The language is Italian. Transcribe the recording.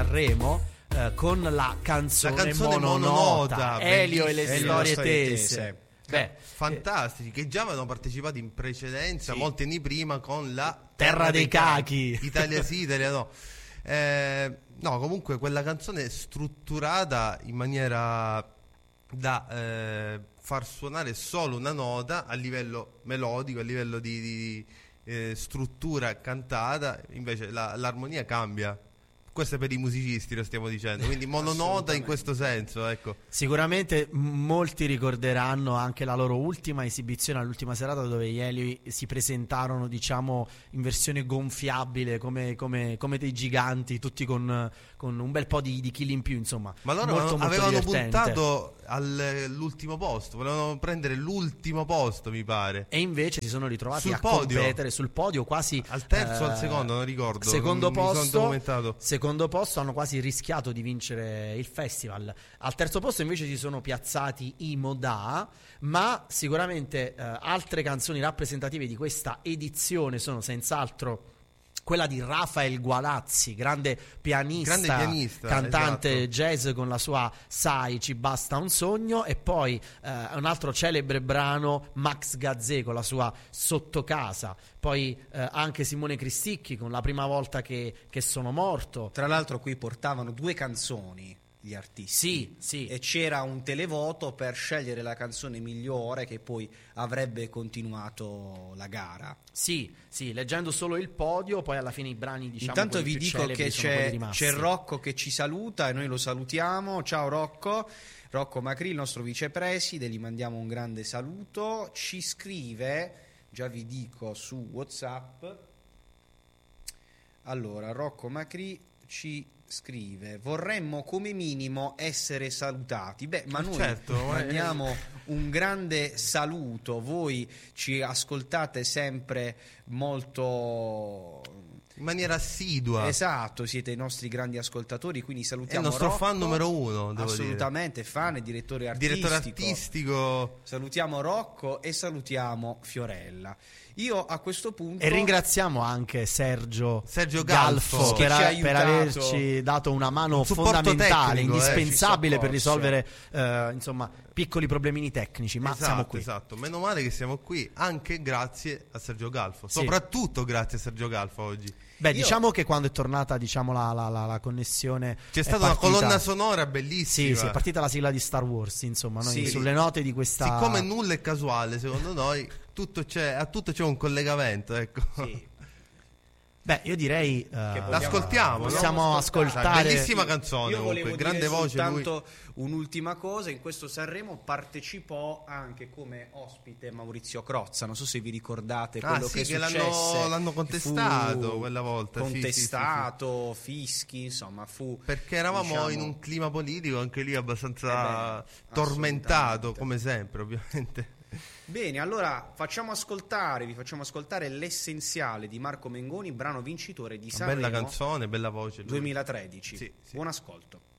Sanremo con la canzone mononota, Elio e le storie tese. Beh, fantastici, che già avevano partecipato in precedenza, molti anni prima, con la Terra dei Cachi. Italia sì, Italia no. No, comunque quella canzone è strutturata in maniera da far suonare solo una nota a livello melodico, a livello di struttura cantata, invece l'armonia cambia. Questo è per i musicisti, lo stiamo dicendo, quindi mononota in questo senso, ecco. Sicuramente molti ricorderanno anche la loro ultima esibizione all'ultima serata, dove gli Elio si presentarono, diciamo, in versione gonfiabile come dei giganti, tutti con un bel po' di chili in più, insomma. Ma loro molto avevano divertente. puntato all'ultimo posto, volevano prendere l'ultimo posto, mi pare, e invece si sono ritrovati sul a podio. Competere sul podio, quasi al terzo o al secondo, non ricordo, secondo posto, secondo posto, hanno quasi rischiato di vincere il festival. Al terzo posto invece si sono piazzati i Modà, ma sicuramente altre canzoni rappresentative di questa edizione sono senz'altro quella di Rafael Gualazzi, grande pianista, cantante, esatto, jazz, con la sua Sai, ci basta un sogno, e poi un altro celebre brano, Max Gazzè con la sua Sottocasa, poi anche Simone Cristicchi con La prima volta che sono morto. Tra l'altro qui portavano 2 canzoni gli artisti, sì. E c'era un televoto per scegliere la canzone migliore che poi avrebbe continuato la gara. Sì, leggendo solo il podio, poi alla fine i brani, diciamo, intanto vi più dico che c'è c'è Rocco che ci saluta e noi lo salutiamo. Ciao Rocco Macri, il nostro vicepreside, gli mandiamo un grande saluto. Ci scrive, già vi dico, su WhatsApp. Allora, Rocco Macri ci scrive: vorremmo come minimo essere salutati. Beh, ma noi mandiamo un grande saluto. Voi ci ascoltate sempre molto in maniera assidua. Esatto, siete i nostri grandi ascoltatori, quindi salutiamo. È il nostro Rocco, fan numero 1, devo assolutamente dire. Fan e direttore artistico. Salutiamo Rocco e salutiamo Fiorella. Io a questo punto, e ringraziamo anche Sergio Galfo per averci dato una mano fondamentale, tecnico, indispensabile per risolvere insomma piccoli problemini tecnici, ma siamo qui. Esatto, meno male che siamo qui, anche grazie a Sergio Galfo, soprattutto grazie a Sergio Galfo oggi. Beh, diciamo che quando è tornata, diciamo, la connessione, c'è stata una colonna sonora bellissima. Sì, è partita la sigla di Star Wars, insomma, noi sulle note di questa. Siccome nulla è casuale, secondo noi, a tutto c'è un collegamento, ecco. Sì. Beh, io direi l'ascoltiamo, possiamo ascoltare. Bellissima canzone, io volevo grande dire voce soltanto un'ultima cosa. In questo Sanremo partecipò anche come ospite Maurizio Crozza, non so se vi ricordate quello che successe, l'hanno contestato quella volta, contestato, fischi, insomma, perché eravamo in un clima politico anche lì abbastanza tormentato, come sempre, ovviamente. Bene, allora vi facciamo ascoltare L'essenziale di Marco Mengoni, brano vincitore di Sanremo. Bella canzone, bella voce. 2013. Sì. Buon ascolto.